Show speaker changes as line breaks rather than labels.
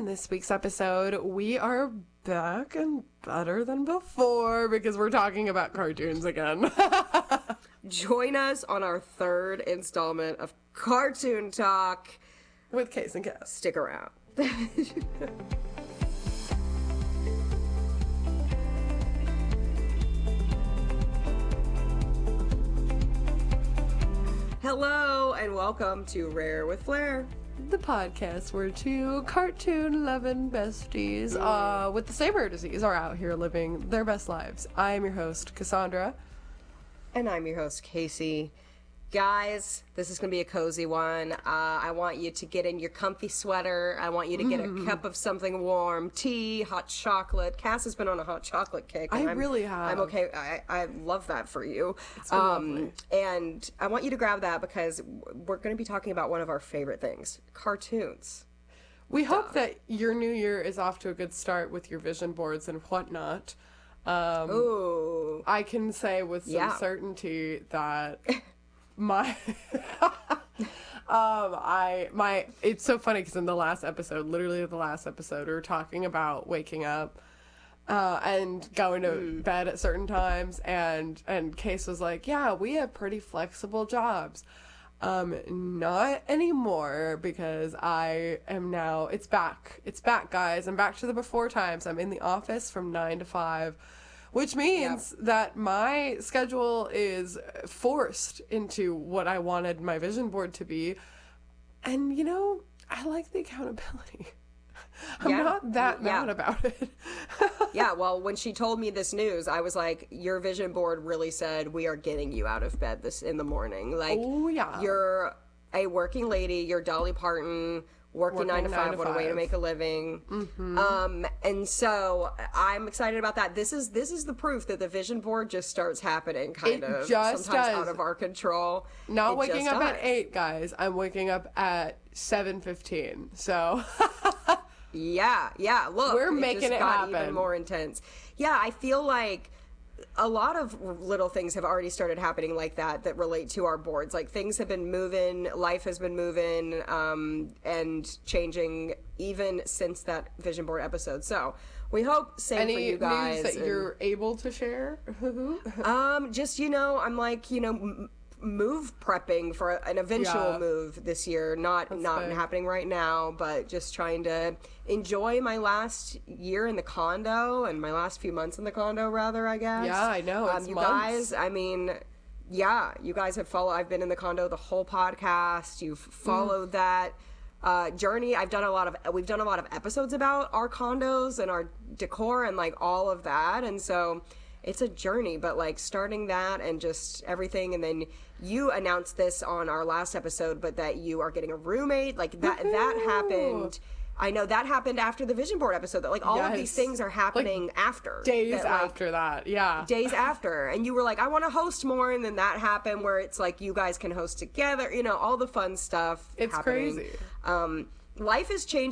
on this week's episode, we are back and better than before because we're talking about cartoons again.
Join us on our third installment of Cartoon Talk.
With Case and Cass.
Stick around. Hello, and welcome to Rare with Flair.
The podcast where two cartoon-loving besties with the same rare disease are out here living their best lives. I am your host, Cassandra.
And I'm your host, Casey. Guys, this is going to be a cozy one. I want you to get in your comfy sweater. I want you to get a cup of something warm, tea, hot chocolate. Cass has been on a hot chocolate kick.
I really have.
I'm okay. I love that for you.
It's been lovely.
And I want you to grab that because we're going to be talking about one of our favorite things, cartoons.
We hope that your new year is off to a good start with your vision boards and whatnot.
Ooh.
I can say with some certainty that it's so funny because in the last episode, literally the last episode, we were talking about waking up and going to bed at certain times, and Case was like, yeah, we have pretty flexible jobs. Not anymore, because I am now, it's back, guys. I'm back to the before times. I'm in the office from 9 to 5, which means that my schedule is forced into what I wanted my vision board to be. And, you know, I like the accountability. I'm not that mad about it.
Yeah, well, when she told me this news, I was like, your vision board really said, we are getting you out of bed in the morning. Like, you're a working lady, you're Dolly Parton, working 9 to 5, what a way to make a living.
Mm-hmm.
And so I'm excited about that. This is the proof that the vision board just starts happening, sometimes out of our control.
Not waking up at 8, guys. I'm waking up at 7:15. So
yeah. Look,
we're making it happen.
Even more intense. Yeah, I feel like a lot of little things have already started happening like that relate to our boards. Like, things have been moving, life has been moving, and changing even since that vision board episode. So we hope same for you guys.
Any news that you're able to share?
Just, I'm like, move prepping for an eventual move this year. Not happening right now, but just trying to enjoy my last year in the condo, and my last few months in the condo, rather, I guess.
Yeah, I know. It's
you
months.
guys, I mean, you guys have followed. I've been in the condo the whole podcast. You've followed that journey. We've done a lot of episodes about our condos and our decor and like all of that, and so it's a journey, but like starting that and just everything. And then you announced this on our last episode, but that you are getting a roommate, like that happened. I know that happened after the vision board episode, that like all of these things are happening after.
Days after that. Yeah.
Days after. And you were like, I want to host more. And then that happened where it's like, you guys can host together, all the fun stuff.
It's
happening.
crazy.
Life is changing